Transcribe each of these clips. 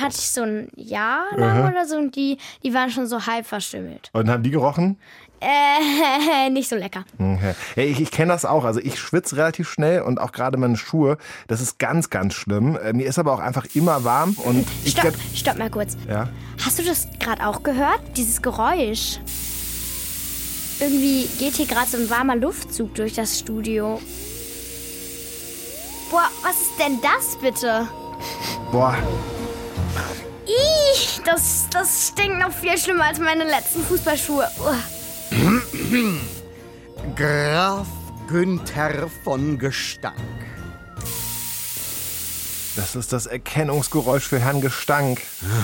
hatte ich so ein Jahr lang oder so und die waren schon so halb verschimmelt. Und haben die gerochen? Nicht so lecker. Okay. Ja, ich kenne das auch. Also ich schwitze relativ schnell und auch gerade meine Schuhe. Das ist ganz, ganz schlimm. Mir ist aber auch einfach immer warm. Und Stopp mal kurz. Ja? Hast du das gerade auch gehört? Dieses Geräusch. Irgendwie geht hier gerade so ein warmer Luftzug durch das Studio. Boah, was ist denn das bitte? Boah. Ih, das stinkt noch viel schlimmer als meine letzten Fußballschuhe. Graf Günther von Gestank. Das ist das Erkennungsgeräusch für Herrn Gestank.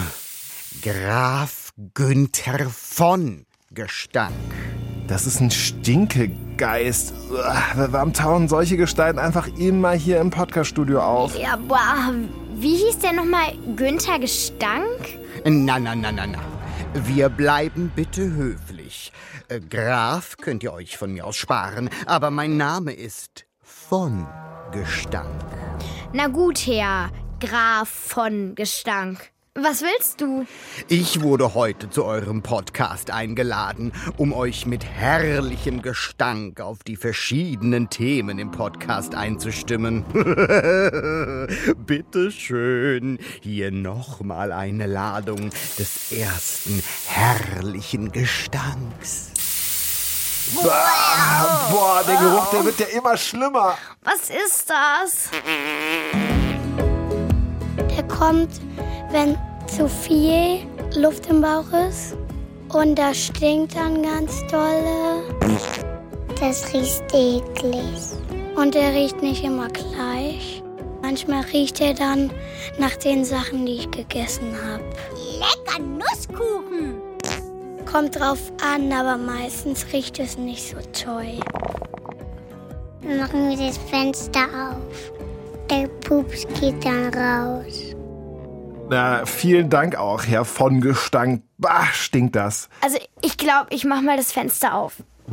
Graf Günther von Gestank. Das ist ein Stinkegeist. Warum tauchen solche Gestalten einfach immer hier im Podcast-Studio auf? Ja, boah, wie hieß der nochmal? Günther Gestank? Na. Wir bleiben bitte höflich. Graf könnt ihr euch von mir aus sparen, aber mein Name ist von Gestank. Na gut, Herr Graf von Gestank. Was willst du? Ich wurde heute zu eurem Podcast eingeladen, um euch mit herrlichem Gestank auf die verschiedenen Themen im Podcast einzustimmen. Bitte schön, hier nochmal eine Ladung des ersten herrlichen Gestanks. Boah, der Geruch, der wird ja immer schlimmer. Was ist das? Der kommt, wenn zu viel Luft im Bauch ist und das stinkt dann ganz dolle. Das riecht eklig. Und der riecht nicht immer gleich. Manchmal riecht er dann nach den Sachen, die ich gegessen habe. Lecker Nusskuchen! Kommt drauf an, aber meistens riecht es nicht so toll. Dann machen wir das Fenster auf. Der Pups geht dann raus. Na, vielen Dank auch, Herr von Gestank. Bah, stinkt das. Also ich glaube, ich mach mal das Fenster auf.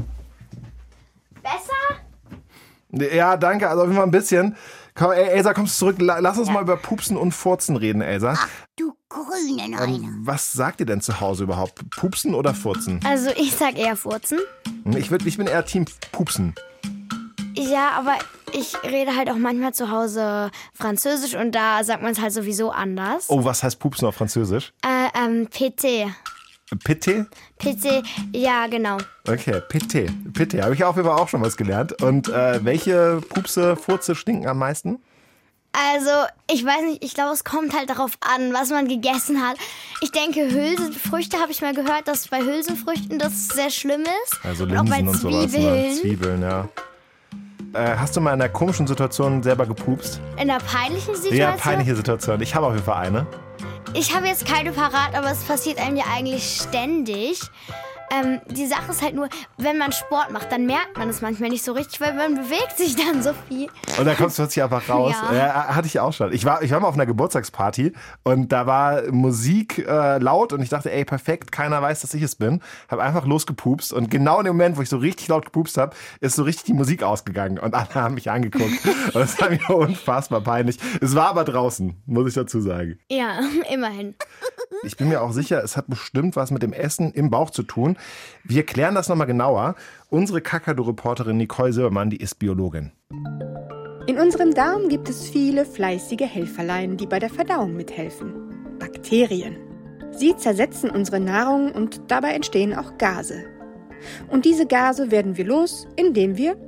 Besser? Ja, danke, also auf jeden Fall ein bisschen. Komm, Elsa, kommst du zurück? Lass uns mal über Pupsen und Furzen reden, Elsa. Ach, du grüne Neune. Was sagt ihr denn zu Hause überhaupt? Pupsen oder Furzen? Also ich sag eher Furzen. Ich bin eher Team Pupsen. Ja, aber ich rede halt auch manchmal zu Hause Französisch und da sagt man es halt sowieso anders. Oh, was heißt Pupsen auf Französisch? PT. Pété? PT, ja, genau. Okay, Pété. Pété, habe ich auf jeden Fall auch schon was gelernt. Und welche Pupse, Furze stinken am meisten? Also, ich weiß nicht, ich glaube, es kommt halt darauf an, was man gegessen hat. Ich denke, Hülsenfrüchte habe ich mal gehört, dass bei Hülsenfrüchten das sehr schlimm ist. Also und auch bei Linsen und sowas. Ne? Zwiebeln, ja. Hast du mal in einer komischen Situation selber gepupst? In einer peinlichen Situation? Ja, peinliche Situation. Ich habe auf jeden Fall eine. Ich habe jetzt keine parat, aber es passiert einem ja eigentlich ständig. Die Sache ist halt nur, wenn man Sport macht, dann merkt man es manchmal nicht so richtig, weil man bewegt sich dann so viel. Und dann kommst du plötzlich einfach raus. Ja. Hatte ich auch schon. Ich war mal auf einer Geburtstagsparty und da war Musik laut und ich dachte, ey, perfekt, keiner weiß, dass ich es bin. Hab einfach losgepupst und genau in dem Moment, wo ich so richtig laut gepupst habe, ist so richtig die Musik ausgegangen und alle haben mich angeguckt. Und das war mir unfassbar peinlich. Es war aber draußen, muss ich dazu sagen. Ja, immerhin. Ich bin mir auch sicher, es hat bestimmt was mit dem Essen im Bauch zu tun. Wir klären das nochmal genauer. Unsere Kakadu-Reporterin Nicole Silbermann, die ist Biologin. In unserem Darm gibt es viele fleißige Helferlein, die bei der Verdauung mithelfen. Bakterien. Sie zersetzen unsere Nahrung und dabei entstehen auch Gase. Und diese Gase werden wir los, indem wir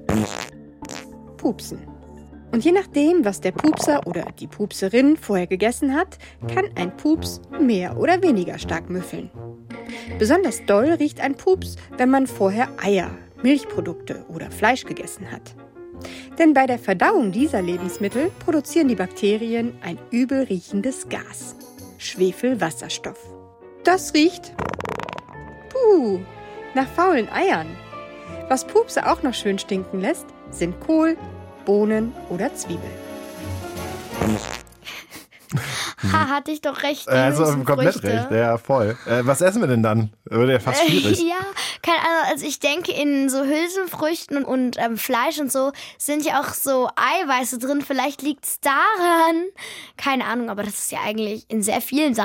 pupsen. Und je nachdem, was der Pupser oder die Pupserin vorher gegessen hat, kann ein Pups mehr oder weniger stark müffeln. Besonders doll riecht ein Pups, wenn man vorher Eier, Milchprodukte oder Fleisch gegessen hat. Denn bei der Verdauung dieser Lebensmittel produzieren die Bakterien ein übel riechendes Gas, Schwefelwasserstoff. Das riecht nach faulen Eiern. Was Pupse auch noch schön stinken lässt, sind Kohl, Bohnen oder Zwiebeln. Hatte ich doch recht. Also komplett recht, ja, voll. Was essen wir denn dann? Wird ja fast schwierig. Ja, keine Ahnung. Also ich denke, in so Hülsenfrüchten und Fleisch und so sind ja auch so Eiweiße drin. Vielleicht liegt es daran. Keine Ahnung, aber das ist ja eigentlich in sehr vielen Sachen